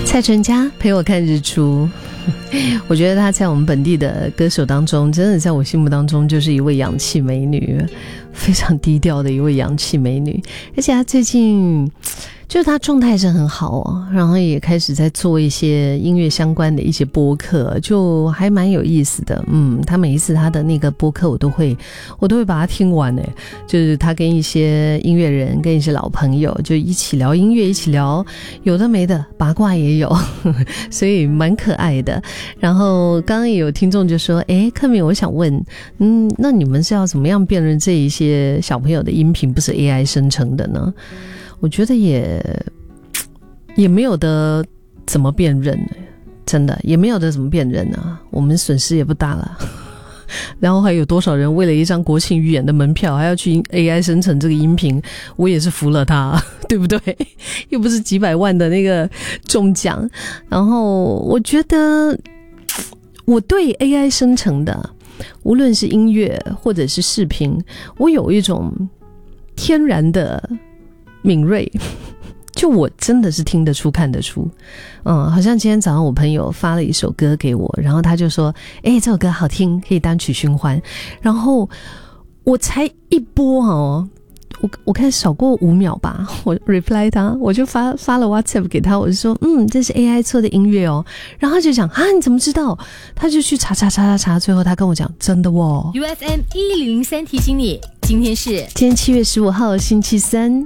蔡淳佳陪我看日出，我觉得她在我们本地的歌手当中，真的在我心目当中就是一位洋气美女，非常低调的一位洋气美女。而且她最近就是她状态是很好哦，然后也开始在做一些音乐相关的一些播客，就还蛮有意思的。她每一次她的那个播客我都会把它听完耶，就是她跟一些音乐人跟一些老朋友就一起聊音乐，一起聊有的没的，八卦也有所以蛮可爱的。然后刚刚也有听众就说克敏，我想问那你们是要怎么样辨认这一些小朋友的音频不是 AI 生成的呢？我觉得也没有的怎么辨认，真的也没有的怎么辨认啊，我们损失也不大了然后还有多少人为了一张国庆预演的门票还要去 AI 生成这个音频，我也是服了他对不对？又不是几百万的那个中奖。然后我觉得我对 AI 生成的无论是音乐或者是视频，我有一种天然的敏锐，就我真的是听得出看得出。好像今天早上我朋友发了一首歌给我，然后他就说这首歌好听，可以单曲循环。然后我才一播我看少过5秒吧，我 reply 他，我就发了 WhatsApp 给他，我就说这是 AI 做的音乐哦。然后他就讲你怎么知道？他就去查，最后他跟我讲真的哦。 UFM 1003提醒你，今天 7月15号星期三。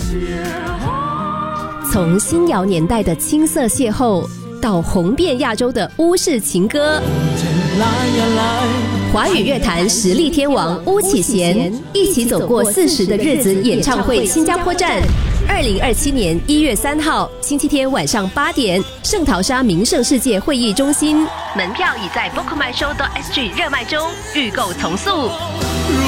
从新谣年代的青涩邂逅到红遍亚洲的巫式情歌，华语乐坛实力天王巫启贤一起走过40的日子演唱会新加坡站，2027年1月3号星期天晚上8点，圣淘沙名胜世界会议中心，门票已在 bookmyshow.sg 热卖中，预购从速。